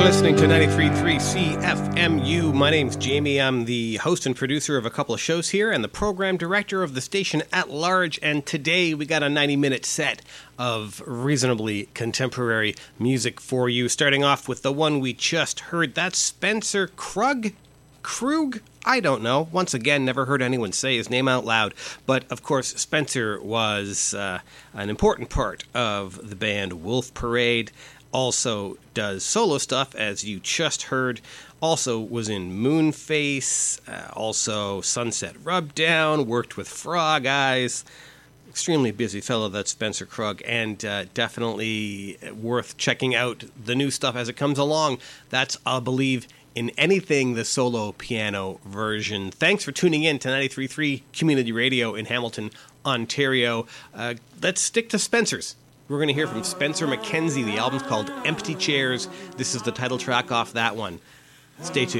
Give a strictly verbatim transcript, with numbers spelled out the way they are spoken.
Listening to ninety-three point three C F M U. My name's Jamie. I'm the host and producer of a couple of shows here and the program director of the station at large. And today we got a ninety-minute set of reasonably contemporary music for you. Starting off with the one we just heard. That's Spencer Krug? Krug? I don't know. Once again, never heard anyone say his name out loud. But, of course, Spencer was uh, an important part of the band Wolf Parade. Also does solo stuff, as you just heard. Also was in Moonface. Uh, also Sunset Rubdown. Worked with Frog Eyes. Extremely busy fellow, that's Spencer Krug. And uh, definitely worth checking out the new stuff as it comes along. That's, I'll believe, in anything the solo piano version. Thanks for tuning in to ninety-three point three Community Radio in Hamilton, Ontario. Uh, let's stick to Spencer's. We're going to hear from Spencer McKenzie. The album's called Empty Chairs. This is the title track off that one. Stay tuned.